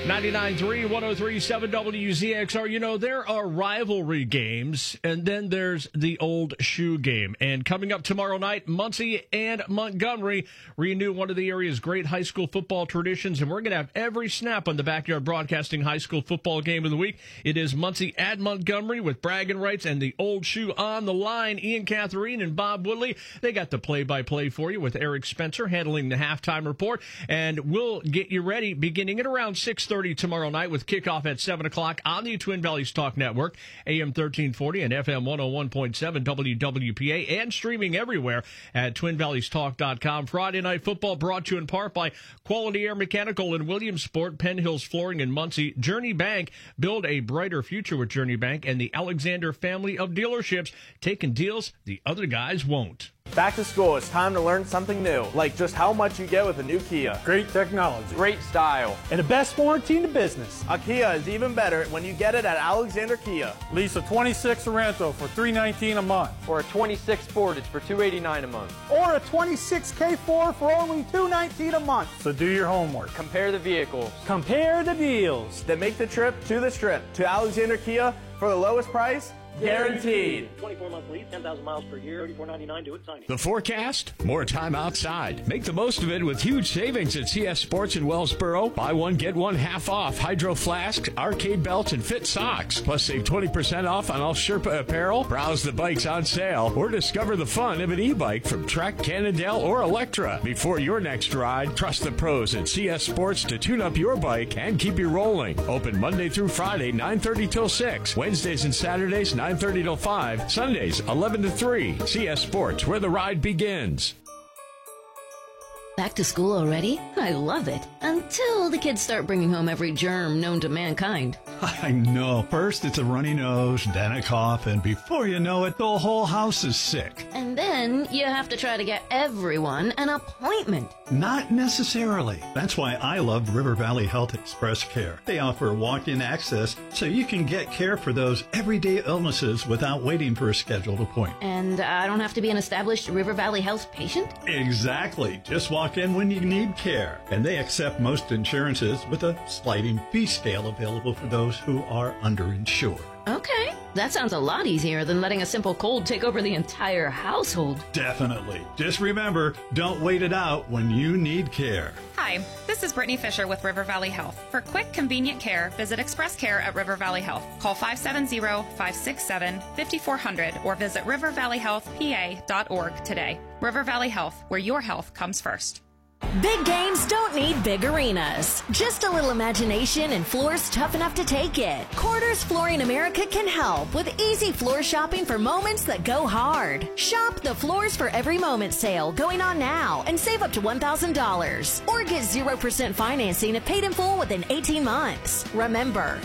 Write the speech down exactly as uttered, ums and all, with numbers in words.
ninety-nine point three, one oh three point seven W Z X R. You know, there are rivalry games, and then there's the old shoe game. And coming up tomorrow night, Muncie and Montgomery renew one of the area's great high school football traditions, and we're going to have every snap on the Backyard Broadcasting high school football game of the week. It is Muncie at Montgomery with bragging rights and the old shoe on the line. Ian Catherine and Bob Woodley, they got the play-by-play for you with Eric Spencer handling the halftime report, and we'll get you ready beginning at around six thirty tomorrow night with kickoff at seven o'clock on the Twin Valleys Talk Network, A M thirteen forty and F M one oh one point seven W W P A, and streaming everywhere at twin valleys talk dot com. Friday Night Football brought to you in part by Quality Air Mechanical in Williamsport, Penn Hills Flooring in Muncie, Journey Bank, build a brighter future with Journey Bank, and the Alexander family of dealerships, taking deals the other guys won't. Back to school, it's time to learn something new, like just how much you get with a new Kia. Great technology. Great style. And the best warranty in the business. A Kia is even better when you get it at Alexander Kia. Lease a twenty-six Sorento for three hundred nineteen dollars a month. Or a twenty-six Sportage for two hundred eighty-nine dollars a month. Or a twenty-six K four for only two hundred nineteen dollars a month. So do your homework. Compare the vehicles. Compare the deals. Then make the trip to the Strip to Alexander Kia for the lowest price. Guaranteed. twenty-four month lease, ten thousand miles per year, thirty-four ninety-nine. Do it, sign it. The forecast? More time outside. Make the most of it with huge savings at C S Sports in Wellsboro. Buy one, get one half off Hydro Flask, arcade belts, and fit socks. Plus, save twenty percent off on all Sherpa apparel. Browse the bikes on sale or discover the fun of an e-bike from Trek, Cannondale, or Electra. Before your next ride, trust the pros at C S Sports to tune up your bike and keep you rolling. Open Monday through Friday, nine thirty till six. Wednesdays and Saturdays, nine thirty till five. Sundays, eleven to three. C S Sports, where the ride begins. Back to school already? I love it. Until the kids start bringing home every germ known to mankind. I know. First it's a runny nose, then a cough, and before you know it, the whole house is sick. And then you have to try to get everyone an appointment. Not necessarily. That's why I love River Valley Health Express Care. They offer walk-in access so you can get care for those everyday illnesses without waiting for a scheduled appointment. And I don't have to be an established River Valley Health patient? Exactly. Just walk in when you need care. And they accept most insurances with a sliding fee scale available for those who are underinsured. Okay. That sounds a lot easier than letting a simple cold take over the entire household. Definitely. Just remember, don't wait it out when you need care. Hi, this is Brittany Fisher with River Valley Health. For quick, convenient care, visit Express Care at River Valley Health. Call five seven zero, five six seven, five four zero zero or visit river valley health p a dot org today. River Valley Health, where your health comes first. Big games don't need big arenas. Just a little imagination and floors tough enough to take it. Quarters Flooring America can help with easy floor shopping for moments that go hard. Shop the Floors for Every Moment sale going on now and save up to one thousand dollars. Or get zero percent financing if paid in full within eighteen months. Remember,